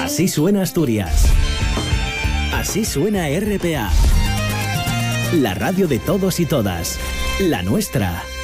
Así suena Asturias. Así suena RPA. La radio de todos y todas. La nuestra.